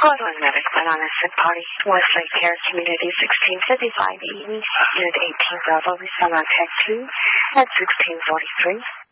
Portland Medical on a sick party. Westlake Care Community 1655 East, Unit 18 Bravo. We sell on Tech 2 at 1643.